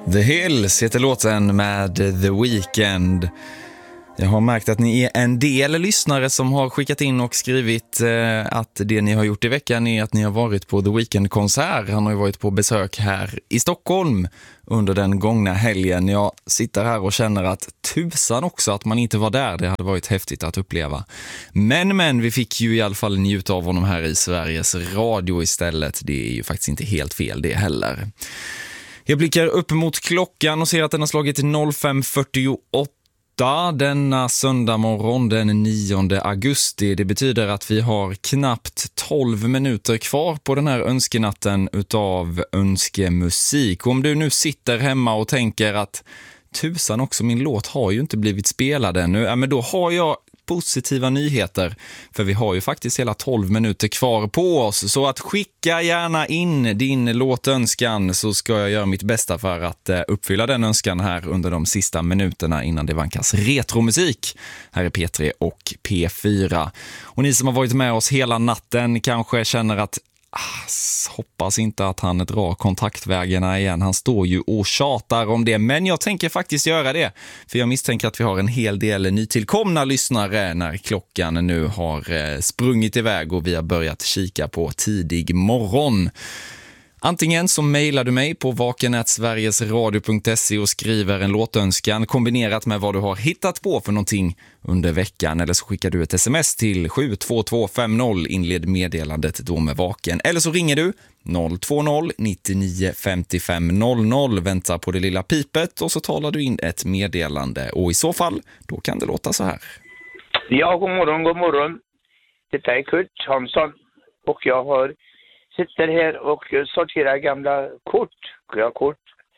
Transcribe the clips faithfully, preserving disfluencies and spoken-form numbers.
The Hills heter låten med The Weeknd. Jag har märkt att ni är en del lyssnare som har skickat in och skrivit eh, att det ni har gjort i veckan är att ni har varit på The Weeknd-konsert. Han har ju varit på besök här i Stockholm under den gångna helgen. Jag sitter här och känner att tusan också att man inte var där. Det hade varit häftigt att uppleva. Men, men vi fick ju i alla fall njuta av honom här i Sveriges Radio istället. Det är ju faktiskt inte helt fel det heller. Jag blickar upp mot klockan och ser att den har slagit fem fyrtioåtta. Denna söndag morgon den nionde augusti. Det betyder att vi har knappt tolv minuter kvar på den här önskenatten utav önskemusik. Och om du nu sitter hemma och tänker att tusan också, min låt har ju inte blivit spelad ännu. Ja, men då har jag positiva nyheter, för vi har ju faktiskt hela tolv minuter kvar på oss, så att skicka gärna in din låtönskan så ska jag göra mitt bästa för att uppfylla den önskan här under de sista minuterna innan det vankas retromusik här i P tre och P fyra. Och ni som har varit med oss hela natten kanske känner att Ah, hoppas inte att han drar kontaktvägarna igen. Han står ju och tjatar om det. Men jag tänker faktiskt göra det. För jag misstänker att vi har en hel del nytillkomna lyssnare när klockan nu har sprungit iväg och vi har börjat kika på tidig morgon. Antingen så mejlar du mig på vaken at sverigesradio punkt se och skriver en låtönskan kombinerat med vad du har hittat på för någonting under veckan. Eller så skickar du ett sms till sju två två fem noll, inled meddelandet då med vaken. Eller så ringer du noll två noll nio nio fem fem noll noll, väntar på det lilla pipet och så talar du in ett meddelande. Och i så fall, då kan det låta så här. Ja, god morgon, god morgon. Det är Kurt Hansson och jag har sitter här och sorterar gamla kort. Ja, kort.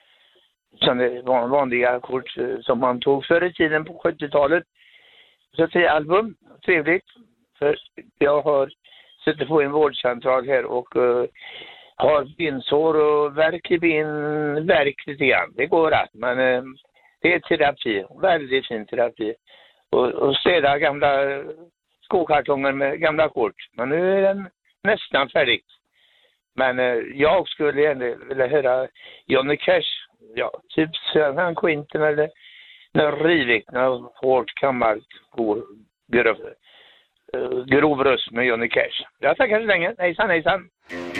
Som är vanliga kort som man tog förr i tiden på sjuttiotalet. Så till album. Trevligt. För jag har suttit på en vårdcentral här och uh, har bensår och värk i ben. Värk lite grann. Det går rätt. Men uh, det är terapi. Väldigt fin terapi. Och, och städa gamla skokartonger med gamla kort. Men nu är den nästan färdig. Men eh, jag skulle gärna vilja höra Johnny Cash. Ja, typ han Quinten eller något rivigt, något hårt gammalt grov, grov röst med Johnny Cash. Jag tackar så länge. Hejsan, hejsan.